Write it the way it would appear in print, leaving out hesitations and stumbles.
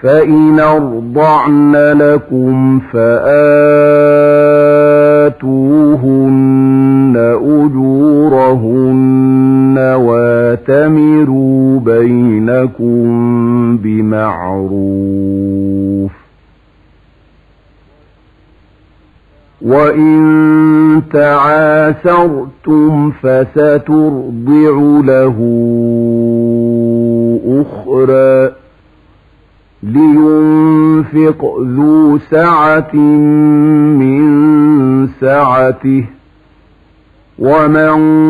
فإن أرضعن لكم فآتوهن أجورهن واتمروا بينكم بمعروف. وإن تعاسرتم فسترضع له أخرى لينفق ذو سعة من سعته ومن